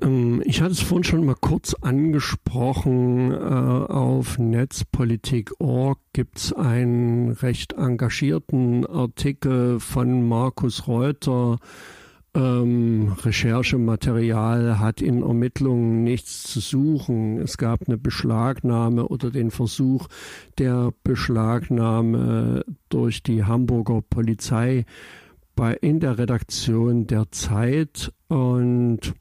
Ich hatte es vorhin schon mal kurz angesprochen. Auf netzpolitik.org gibt es einen recht engagierten Artikel von Markus Reuter. Recherchematerial hat in Ermittlungen nichts zu suchen. Es gab eine Beschlagnahme oder den Versuch der Beschlagnahme durch die Hamburger Polizei in der Redaktion der Zeit. Und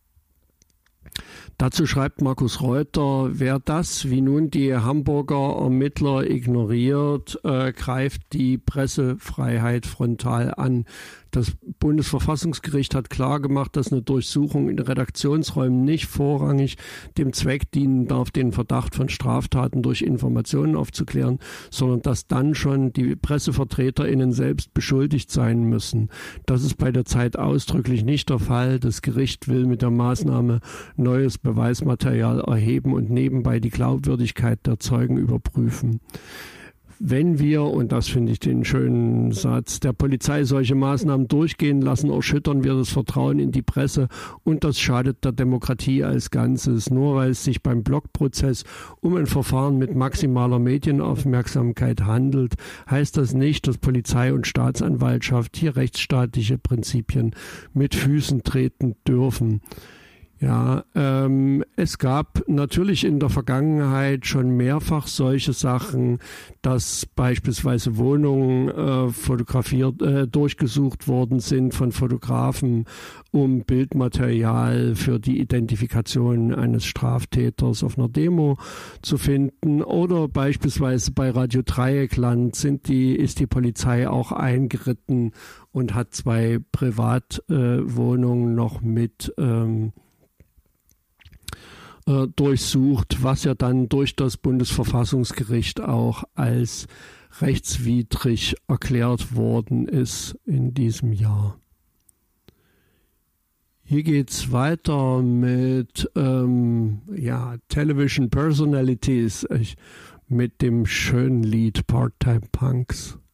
dazu schreibt Markus Reuter: Wer das, wie nun die Hamburger Ermittler, ignoriert, greift die Pressefreiheit frontal an. Das Bundesverfassungsgericht hat klargemacht, dass eine Durchsuchung in Redaktionsräumen nicht vorrangig dem Zweck dienen darf, den Verdacht von Straftaten durch Informationen aufzuklären, sondern dass dann schon die PressevertreterInnen selbst beschuldigt sein müssen. Das ist bei der Zeit ausdrücklich nicht der Fall. Das Gericht will mit der Maßnahme neues Beweismaterial erheben und nebenbei die Glaubwürdigkeit der Zeugen überprüfen. Wenn wir, und das finde ich den schönen Satz, der Polizei solche Maßnahmen durchgehen lassen, erschüttern wir das Vertrauen in die Presse und das schadet der Demokratie als Ganzes. Nur weil es sich beim Blockprozess um ein Verfahren mit maximaler Medienaufmerksamkeit handelt, heißt das nicht, dass Polizei und Staatsanwaltschaft hier rechtsstaatliche Prinzipien mit Füßen treten dürfen. Ja, es gab natürlich in der Vergangenheit schon mehrfach solche Sachen, dass beispielsweise Wohnungen durchgesucht worden sind von Fotografen, um Bildmaterial für die Identifikation eines Straftäters auf einer Demo zu finden. Oder beispielsweise bei Radio Dreieckland ist die Polizei auch eingeritten und hat 2 Privatwohnungen noch mit durchsucht, was ja dann durch das Bundesverfassungsgericht auch als rechtswidrig erklärt worden ist in diesem Jahr. Hier geht's weiter mit Television Personalities mit dem schönen Lied Part-Time Punks.